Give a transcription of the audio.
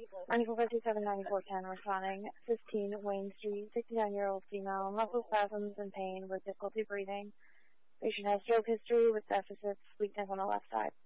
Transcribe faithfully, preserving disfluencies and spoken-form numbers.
ninety-four fifty-seven ninety-four ten responding. fifteen Wayne Street, sixty-nine-year-old female, muscle spasms and pain with difficulty breathing. Patient has stroke history with deficits, weakness on the left side.